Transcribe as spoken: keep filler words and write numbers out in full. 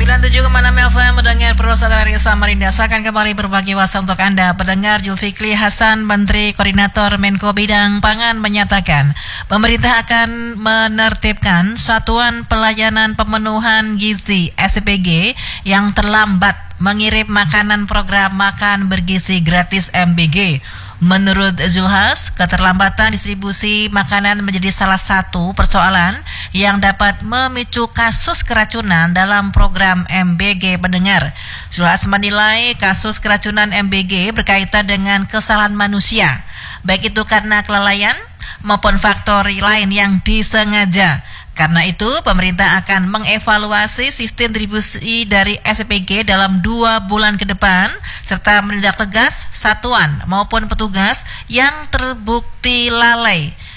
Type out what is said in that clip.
sembilan puluh tujuh koma enam F M mendengar perusahaan dari Samarinda akan kembali berbagi wawasan untuk Anda. Pendengar, Zulfikri Hasan, Menteri Koordinator Menko Bidang Pangan menyatakan pemerintah akan menertibkan Satuan Pelayanan Pemenuhan Gizi S P G yang terlambat mengirim makanan program makan bergizi gratis M B G. Menurut Zulhas, keterlambatan distribusi makanan menjadi salah satu persoalan yang dapat memicu kasus keracunan dalam program M B G pendengar. Zulhas menilai kasus keracunan M B G berkaitan dengan kesalahan manusia, baik itu karena kelalaian maupun faktor lain yang disengaja. Karena itu, pemerintah akan mengevaluasi sistem distribusi dari S P G dalam dua bulan ke depan, serta menindak tegas satuan maupun petugas yang terbukti lalai.